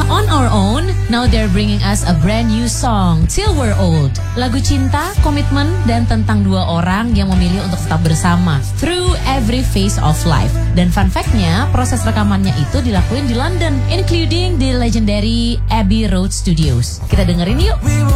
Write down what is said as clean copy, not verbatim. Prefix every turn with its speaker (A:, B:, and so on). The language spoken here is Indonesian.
A: Setelah On Our Own, now they're bringing us a brand new song, Till We're Old. Lagu cinta, komitmen, dan tentang dua orang yang memilih untuk tetap bersama through every phase of life. Dan fun fact-nya, proses rekamannya itu dilakuin di London, including the legendary Abbey Road Studios. Kita dengerin yuk.